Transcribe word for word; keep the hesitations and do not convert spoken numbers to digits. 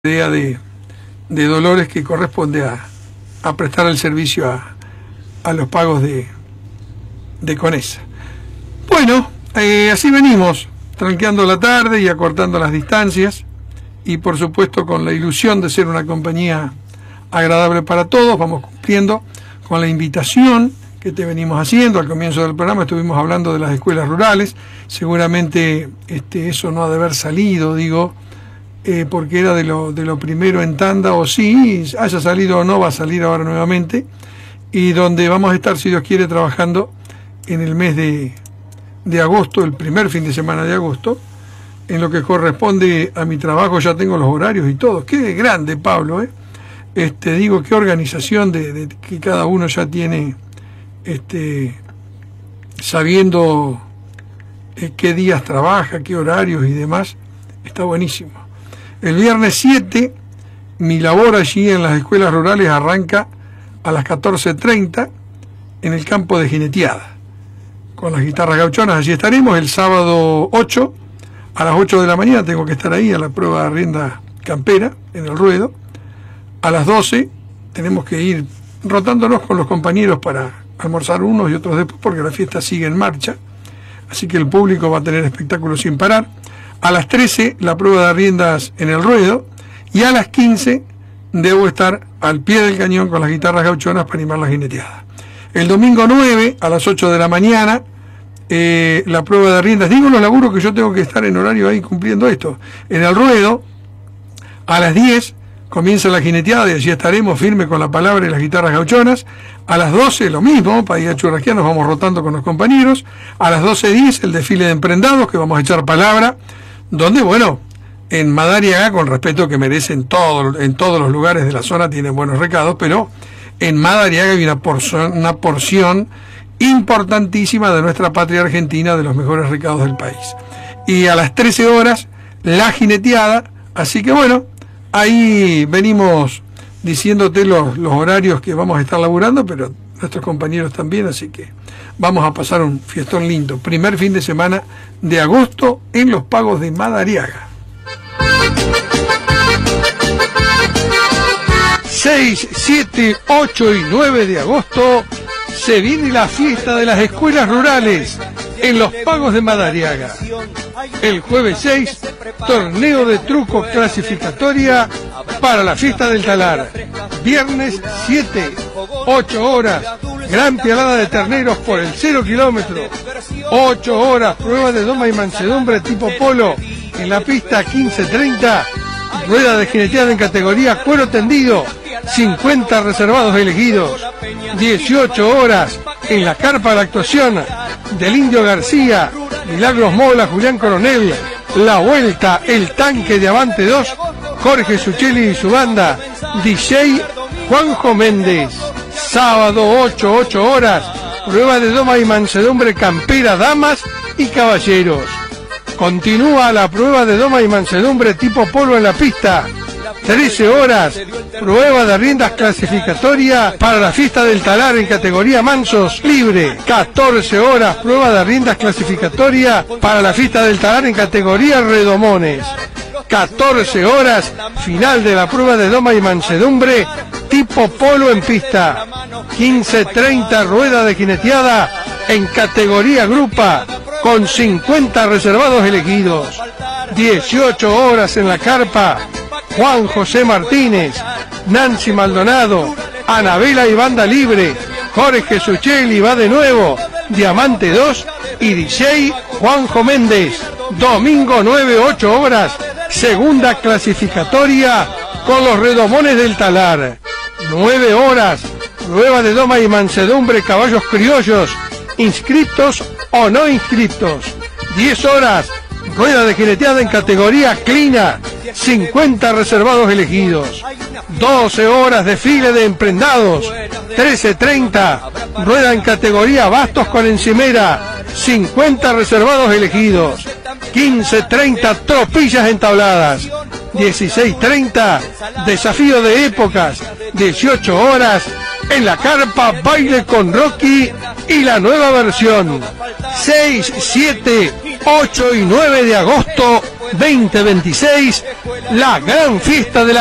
idea de, de Dolores que corresponde a, a prestar el servicio a, a los pagos de, de CONESA. Bueno, eh, así venimos, tranqueando la tarde y acortando las distancias, y por supuesto con la ilusión de ser una compañía agradable para todos. Vamos cumpliendo con la invitación que te venimos haciendo. Al comienzo del programa estuvimos hablando de las escuelas rurales. Seguramente este, eso no ha de haber salido, digo, eh, porque era de lo, de lo primero en tanda, o sí, haya salido o no, va a salir ahora nuevamente, y donde vamos a estar, si Dios quiere, trabajando en el mes de, de agosto, el primer fin de semana de agosto, en lo que corresponde a mi trabajo. Ya tengo los horarios y todo. Qué grande, Pablo, ¿eh? Este, digo, qué organización de, de que cada uno ya tiene, este, sabiendo eh, qué días trabaja, qué horarios y demás. Está buenísimo. El viernes siete, mi labor allí en las escuelas rurales arranca a las catorce treinta en el campo de jineteada, con las guitarras gauchonas. Allí estaremos. El sábado ocho, a las ocho de la mañana tengo que estar ahí a la prueba de rienda campera en el ruedo. A las doce tenemos que ir rotándonos con los compañeros para almorzar unos y otros después, porque la fiesta sigue en marcha, así que el público va a tener espectáculos sin parar. A las trece la prueba de riendas en el ruedo, y a las quince debo estar al pie del cañón con las guitarras gauchonas para animar la jineteada. El domingo nueve, a las ocho de la mañana, eh, la prueba de riendas. Digo los laburos que yo tengo que estar en horario ahí cumpliendo esto. En el ruedo, a las diez comienza la jineteada, y allí estaremos firme con la palabra y las guitarras gauchonas. A las doce lo mismo, para ir a churrasquear, nos vamos rotando con los compañeros. A las doce diez el desfile de emprendados, que vamos a echar palabra, donde, bueno, en Madariaga, con respeto que merecen todo, en todos los lugares de la zona tienen buenos recados, pero en Madariaga hay una porción, una porción importantísima de nuestra patria argentina, de los mejores recados del país. Y a las trece horas la jineteada. Así que bueno, ahí venimos diciéndote los, los horarios que vamos a estar laburando, pero nuestros compañeros también, así que vamos a pasar un fiestón lindo. Primer fin de semana de agosto en los pagos de Madariaga. seis, siete, ocho y nueve de agosto se viene la fiesta de las escuelas rurales en los pagos de Madariaga. El jueves seis, torneo de truco clasificatoria para la fiesta del talar. Viernes siete, ocho horas, gran pialada de terneros por el cero kilómetro. ocho horas, prueba de doma y mansedumbre tipo polo en la pista quince treinta. Rueda de jineteada en categoría cuero tendido, cincuenta reservados elegidos. dieciocho horas en la carpa de la actuación del Indio García, Milagros Mola, Julián Coronel. La vuelta, el tanque de Avante dos, Jorge Suchelli y su banda. D J Juanjo Méndez. Sábado ocho, ocho horas, prueba de doma y mansedumbre campera, damas y caballeros. Continúa la prueba de doma y mansedumbre tipo polo en la pista. trece horas, prueba de riendas clasificatoria para la fiesta del talar en categoría mansos libre. catorce horas, prueba de riendas clasificatoria para la fiesta del talar en categoría redomones. catorce horas, final de la prueba de doma y mansedumbre tipo polo en pista. quince treinta, rueda de jineteada en categoría grupa con cincuenta reservados elegidos. dieciocho horas en la carpa, Juan José Martínez, Nancy Maldonado, Anabela y banda libre. Jorge Suchelli va de nuevo, Diamante dos y D J Juanjo Méndez. Domingo nueve, ocho horas, segunda clasificatoria con los redomones del talar. nueve horas, prueba de doma y mansedumbre caballos criollos, inscriptos o no inscriptos. diez horas, rueda de jineteada en categoría clina, cincuenta reservados elegidos. doce horas, desfile de emprendados. trece treinta, rueda en categoría bastos con encimera, cincuenta reservados elegidos. quince treinta, tropillas entabladas. dieciséis treinta, desafío de épocas. dieciocho horas, en la carpa, baile con Rocky y la nueva versión. seis, siete, ocho y nueve de agosto veinte veintiséis, la gran fiesta de la